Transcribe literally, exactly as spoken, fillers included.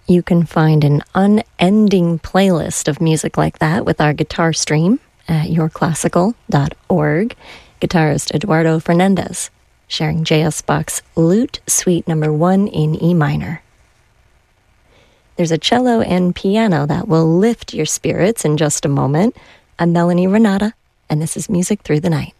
You can find an unending playlist of music like that with our guitar stream at your classical dot org. Guitarist Eduardo Fernandez sharing J S Bach's Lute Suite number one in E minor. There's a cello and piano that will lift your spirits in just a moment. I'm Melanie Renata, and this is Music Through the Night.